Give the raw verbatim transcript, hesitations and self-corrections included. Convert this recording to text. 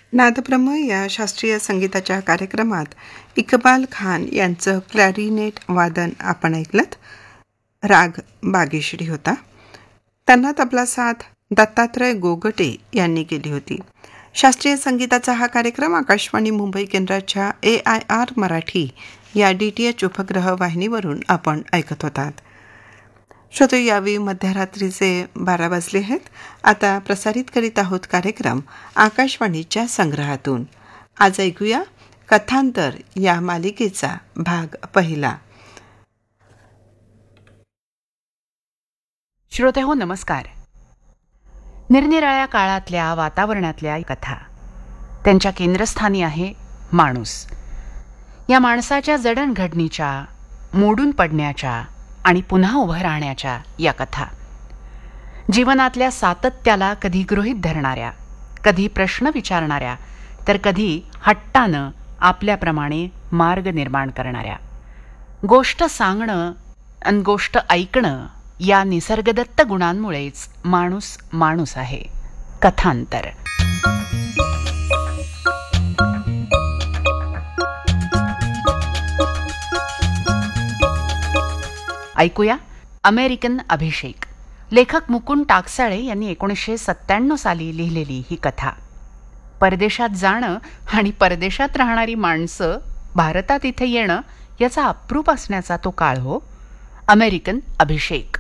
नादब्रह्म या शास्त्रीय संगीताच्या कार्यक्रमात इक्बाल खान यांचं क्लॅरिनेट वादन आपण ऐकलत. राग बागेश्री होता. त्यांना तबला साथ दत्तात्रय गोगटे यांनी केली होती. शास्त्रीय संगीताचा हा कार्यक्रम आकाशवाणी मुंबई केंद्राच्या ए आय आर मराठी या डी टी एच उपग्रह वाहिनीवरून आपण ऐकत होतात. श्रोते, यावेळी मध्यरात्रीचे बारा वाजले आहेत. आता प्रसारित करीत आहोत कार्यक्रम आकाशवाणीच्या संग्रहातून. आज ऐकूया कथांतर या मालिकेचा भाग पहिला. श्रोते हो, नमस्कार. निरनिराळ्या काळातल्या वातावरणातल्या कथा, त्यांच्या केंद्रस्थानी आहे माणूस. या माणसाच्या जडणघडणीच्या, मोडून पडण्याच्या आणि पुन्हा उभं राहण्याच्या या कथा, जीवनातल्या सातत्याला कधी गृहीत धरणाऱ्या, कधी प्रश्न विचारणाऱ्या, तर कधी हट्टानं आपल्याप्रमाणे मार्ग निर्माण करणाऱ्या. गोष्ट सांगणं आणि गोष्ट ऐकणं या निसर्गदत्त गुणांमुळेच माणूस माणूस आहे. कथांतर. ऐकूया अमेरिकन अभिषेक. लेखक मुकुंद टाकसाळे यांनी एकोणीसशे सत्त्याण्णव साली लिहिलेली ही कथा. परदेशात जाणं आणि परदेशात राहणारी माणसं भारतात इथे येणं याचा अप्रूप असण्याचा तो काळ हो. अमेरिकन अभिषेक.